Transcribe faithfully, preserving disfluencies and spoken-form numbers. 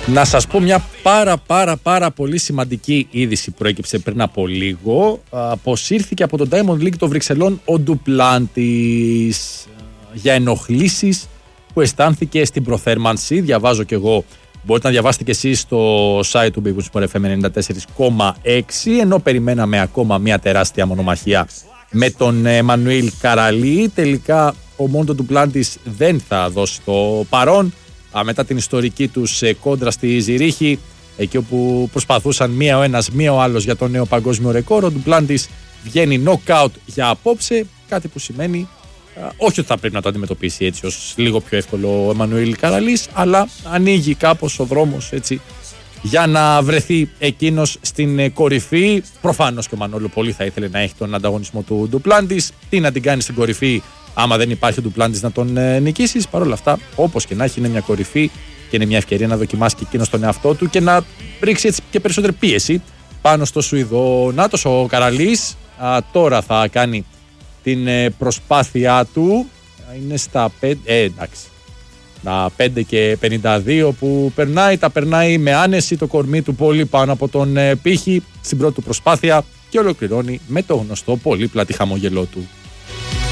Να σας πω μια πάρα πάρα πάρα πολύ σημαντική είδηση που προέκυψε πριν από λίγο. Αποσύρθηκε από το Diamond League των Βρυξελών ο Ντουπλάντης για ενοχλήσεις που αισθάνθηκε στην προθέρμανση. Διαβάζω κι εγώ, μπορείτε να διαβάσετε κι εσείς στο site του Big Win Sport εφ εμ ενενήντα τέσσερα κόμμα έξι, ενώ περιμέναμε ακόμα μια τεράστια μονομαχία με τον Εμμανουήλ Καραλή. Τελικά ο Μόντο Ντουπλάντης δεν θα δώσει το παρόν. Α, μετά την ιστορική τους ε, κόντρα στη Ζηρίχη, εκεί όπου προσπαθούσαν μία ο ένας μία ο άλλος για το νέο παγκόσμιο ρεκόρ, ο Ντουπλάντης βγαίνει knockout για απόψε, κάτι που σημαίνει α, όχι ότι θα πρέπει να το αντιμετωπίσει έτσι ως λίγο πιο εύκολο ο Εμμανουήλ Καραλής, αλλά ανοίγει κάπως ο δρόμος έτσι για να βρεθεί εκείνος στην ε, κορυφή. Προφανώς και ο Μανόλο πολύ θα ήθελε να έχει τον ανταγωνισμό του Ντουπλάντης, τι να την κάνει στην κορυφή άμα δεν υπάρχει ο Ντουπλάντης να τον ε, νικήσεις. Παρ' όλα αυτά, όπως και να έχει, είναι μια κορυφή και είναι μια ευκαιρία να δοκιμάσει και εκείνος τον εαυτό του και να ρίξει έτσι και περισσότερη πίεση πάνω στο Σουηδό. Νάτος ο Καραλής α, τώρα θα κάνει την ε, προσπάθειά του. Είναι στα πέντε, ε, εντάξει, τα πέντε και πενήντα δύο που περνάει, τα περνάει με άνεση, το κορμί του πολύ πάνω από τον ε, πύχη στην πρώτη του προσπάθεια και ολοκληρώνει με το γνωστό πολύ πλατή χαμόγελό του.